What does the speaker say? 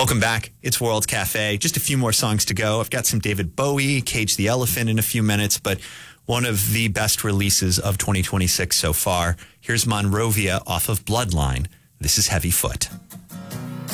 Welcome back. It's World Cafe. Just a few more songs to go. I've got some David Bowie, Cage the Elephant in a few minutes, but one of the best releases of 2026 so far. Here's Monrovia off of Bloodline. This is Heavy Foot.